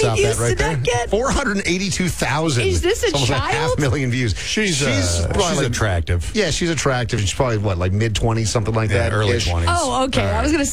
stop that views right did there. that get? 482,000. Is this a It's almost child? 500,000 views. She's probably attractive. Yeah, she's attractive. She's probably, like mid-20s, something like that. Early ish. 20s. Oh, okay. I was going to